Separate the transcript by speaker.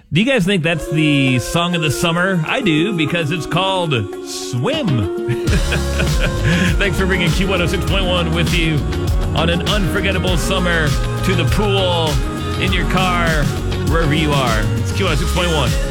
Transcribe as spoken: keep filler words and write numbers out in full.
Speaker 1: Do you guys think that's the song of the summer? I do, because it's called Swim. Thanks for bringing Q one oh six point one with you on an unforgettable summer to the pool, in your car, wherever you are. It's Q one oh six point one.